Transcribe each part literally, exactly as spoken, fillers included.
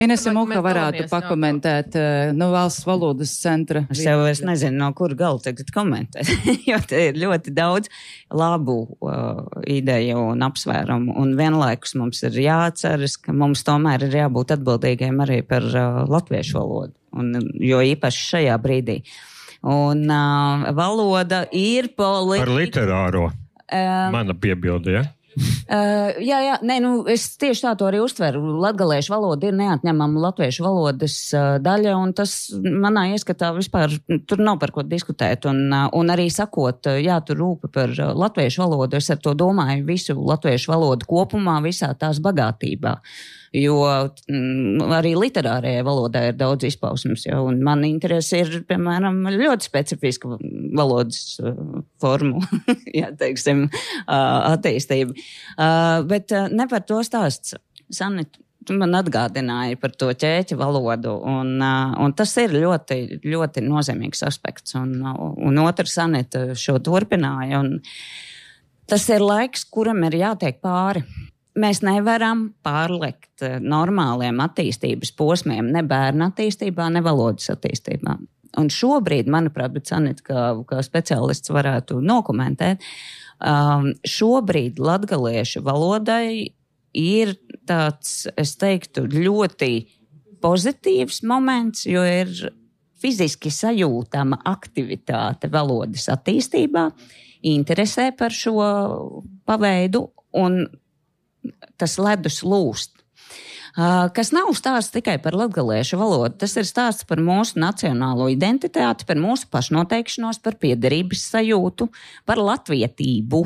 Inese Muha varētu pakomentēt no valsts valodas centra. Es jau es nezinu, no kur galu tagad komentēt, jo te ir ļoti daudz labu uh, ideju un apsvērumu, un vienlaikus mums ir jāatceras, ka mums tomēr ir jābūt atbildīgiem arī par uh, latviešu valodu, un, jo īpaši šajā brīdī. Un uh, valoda ir politika. Par literāro. Uh, Mana piebilde, ja? Uh, jā, jā, nē, nu, es tieši tā to arī uztveru. Latgaliešu valoda ir neatņemama latviešu valodas uh, daļa, un tas manā ieskatā vispār tur nav par ko diskutēt. Un, uh, un arī sakot, uh, jā, tur rūpa par uh, latviešu valodu, es ar to domāju visu latviešu valodu kopumā, visā tās bagātībā. Jo mm, arī literārajai valodai ir daudz izpausmes, jo, un man interesi ir, piemēram, ļoti specifiska valodas uh, formu, jā, teiksim, uh, attīstība. Uh, bet uh, ne par to stāsts. Sanita, tu man atgādināji par to ķēķa valodu, un, uh, un tas ir ļoti, ļoti nozīmīgs aspekts. Un, uh, un otra Sanita šo turpināja, un tas ir laiks, kuram ir jātiek pāri. Mēs nevaram pārlikt normāliem attīstības posmiem, ne bērnu attīstībā, ne valodas attīstībā. Un šobrīd, manuprāt, bet Sanita, kā, kā speciālists varētu nokomentēt, um, šobrīd latgaliešu valodai ir tāds, es teiktu, ļoti pozitīvs moments, jo ir fiziski sajūtama aktivitāte valodas attīstībā, interesē par šo paveidu, un tas ledus lūst. Uh, kas nav stāsts tikai par latgaliešu valodu, tas ir stāsts par mūsu nacionālo identitāti, par mūsu pašnoteikšanos, par piederības sajūtu, par latvietību.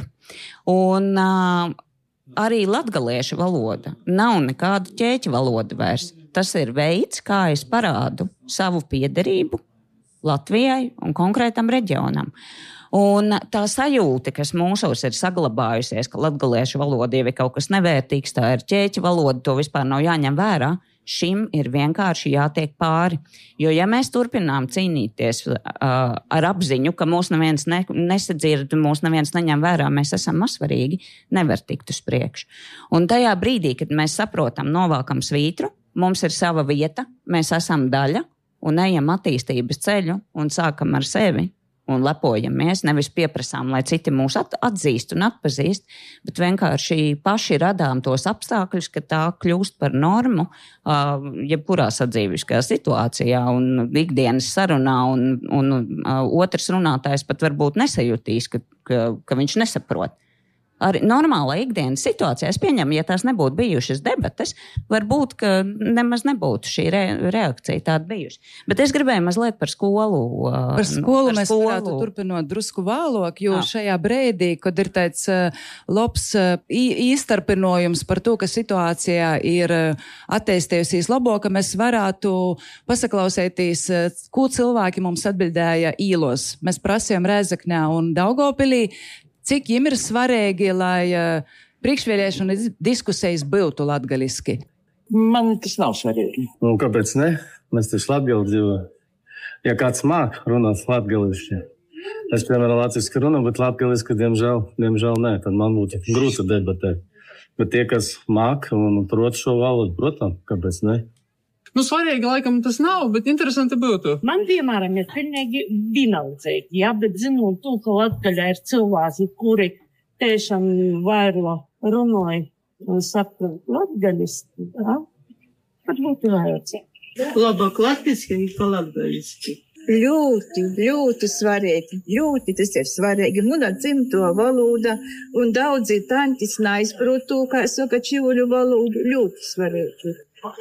Un uh, arī latgaliešu valoda nav nekāda ķēķa valoda vairs. Tas ir veids, kā es parādu savu piederību Latvijai un konkrētam reģionam. Un tā sajūta, kas mūsos ir saglabājusies, ka latgaliešu valoda jau ir kaut kas nevērtīgs, tā ir ķēķa valoda, to vispār nav jāņem vērā, šim ir vienkārši jātiek pāri. Jo ja mēs turpinām cīnīties uh, ar apziņu, ka mūs neviens ne, nesadzird, mūs neviens neņem vērā, mēs esam mazsvarīgi, nevar tikt uz priekšu. Un tajā brīdī, kad mēs saprotam, novākam svītru, mums ir sava vieta, mēs esam daļa un ejam attīstības ceļu un sākam ar sevi. Un lepojamies, nevis pieprasām, lai citi mūs at- atzīst un atpazīst, bet vienkārši paši radām tos apstākļus, ka tā kļūst par normu uh, jebkurā sadzīviskajā situācijā un ikdienas sarunā, un, un uh, otrs runātājs pat varbūt nesajūtīs, ka, ka, ka viņš nesaprot. Arī normālā ikdienas situācijā, es pieņemu, ja tās nebūtu bijušas debates, varbūt, ka nemaz nebūtu šī re, reakcija tāda bijusi. Bet es gribēju mazliet par skolu. Par skolu par mēs skolu. varētu turpinot drusku vēlāk, jo Jā. šajā brīdī, kad ir tāds uh, labs uh, īstarpinojums par to, ka situācijā ir uh, attīstījusies labo, ka mēs varētu pasaklausēties, uh, ko cilvēki mums atbildēja īlos. Mēs prasījām Rēzeknē un Daugavpilī, cik jiem ir svarīgi, lai uh, priekšvēlēšana diskusijas būtu latgaliski? Man tas nav svarīgi. Nu, kāpēc ne? Mēs taču latgali dzīvojam. Ja kāds māk runāt latgaliski, es, piemēram, latviski runāju, bet latgaliski, diemžēl, diemžēl nē, tad man būtu grūti debatēt. Bet tie, kas māk un prot šo valodu, protams, kāpēc ne? Nu, svarīgi, laikam, tas nav, bet interesanti būtu. Man, piemēram, ir pilnīgi vienaldzīgi, jā, bet zinot to, ka Latgaļā ir cilvēki, kuri tiešām vairo runāja un saprot latgaliski, jā, pat būtu vajadzīgi. Labāk latviski nekā latgaliski. Ļoti, ļoti svarīgi. Ļoti tas ir svarīgi. Muna dzimto valoda un daudzi tantis neizprot to, kā saka čivuļu valodu. Ļoti svarīgi.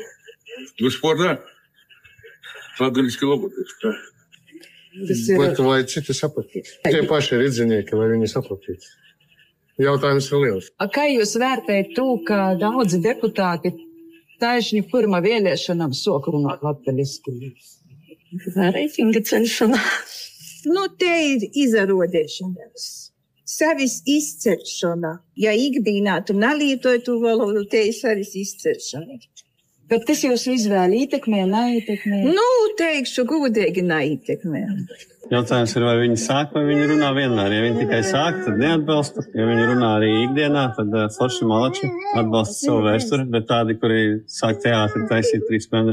Господа, latgaliski labāk. Bet vai citi sapratītu? Tie paši redzinieki, vai viņi sapratītu? Jautājums ir liels. A kā jūs vērtējat to, ka daudzi deputāti taisni pirmā vēlēšanām sok runāt latgaliski? Reitinga celšana. Nu, te ir izarodiešana. Savis izceršana. Ja ikdienā tu nelietoji tu valodu, te ir savis izceršana. Bet tas jūsu izvēli ietekmē, neietekmē? Nu, teikšu, godīgi neietekmē. Jautājums ir, vai viņi sāk, vai viņi runā vienmēr. Ja viņi tikai sāk, tad neatbalsta. Ja viņi runā arī ikdienā, tad uh, forši malači atbalsta savu vēsturi, bet tādi, kuri sāk teātri taisīt trīs mēnešus